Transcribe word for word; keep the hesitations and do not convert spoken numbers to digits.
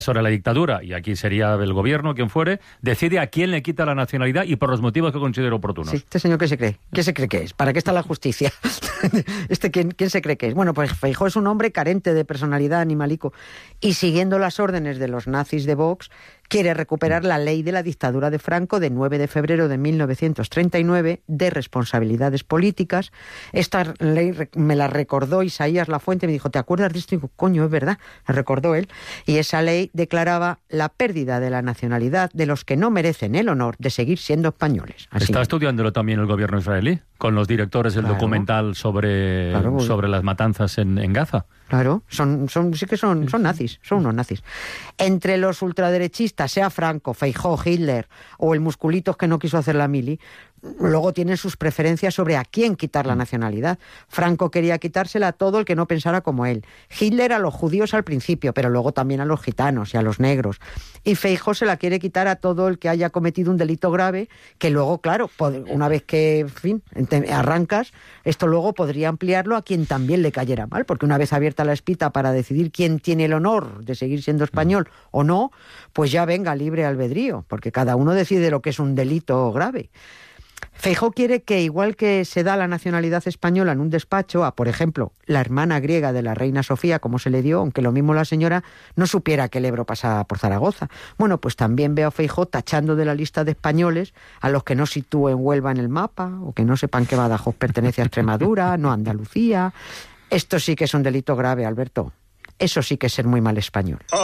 sobre la dictadura, y aquí sería el gobierno, quien fuere, decide a quién le quita la nacionalidad y por los motivos que considere oportunos. Sí, este señor, ¿qué se cree? ¿Qué se cree que es? ¿Para qué está la justicia? ¿Este quién, quién se cree que es? Bueno, pues Feijóo es un hombre carente de personalidad, animalico, y siguiendo las órdenes de los nazis de Vox, quiere recuperar la ley de la dictadura de Franco de nueve de febrero de mil novecientos treinta y nueve de responsabilidades políticas. Esta ley me la recordó Isaías Lafuente, me dijo, ¿te acuerdas de esto? Y digo, coño, es verdad, la recordó él. Y esa ley declaraba la pérdida de la nacionalidad de los que no merecen el honor de seguir siendo españoles. Así. ¿Está estudiándolo también el gobierno israelí? Con los directores del claro. documental sobre, claro, pues, sobre las matanzas en, en Gaza. Claro, son, son, sí que son, son nazis, son unos nazis. Entre los ultraderechistas, sea Franco, Feijóo, Hitler o el Musculitos que no quiso hacer la mili, luego tienen sus preferencias sobre a quién quitar la nacionalidad. Franco quería quitársela a todo el que no pensara como él. Hitler a los judíos al principio, pero luego también a los gitanos y a los negros. Y Feijóo se la quiere quitar a todo el que haya cometido un delito grave, que luego, claro, una vez que, en fin, arrancas, esto luego podría ampliarlo a quien también le cayera mal, porque una vez abierta la espita para decidir quién tiene el honor de seguir siendo español o no, pues ya venga libre albedrío, porque cada uno decide lo que es un delito grave. Feijóo quiere que, igual que se da la nacionalidad española en un despacho a, por ejemplo, la hermana griega de la reina Sofía, como se le dio, aunque lo mismo la señora no supiera que el Ebro pasaba por Zaragoza. Bueno, pues también veo a Feijóo tachando de la lista de españoles a los que no sitúen Huelva en el mapa, o que no sepan que Badajoz pertenece a Extremadura, no a Andalucía. Esto sí que es un delito grave, Alberto. Eso sí que es ser muy mal español.